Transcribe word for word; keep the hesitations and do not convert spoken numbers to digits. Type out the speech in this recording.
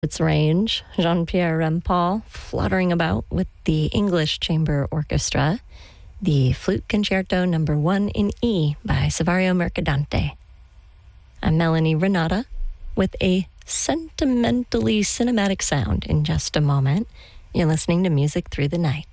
its range, Jean-Pierre Rampal fluttering about with the English Chamber Orchestra, the Flute Concerto Number One in E by Saverio Mercadante. I'm Melanie Renata with a sentimentally cinematic sound in just a moment. You're listening to Music Through the Night.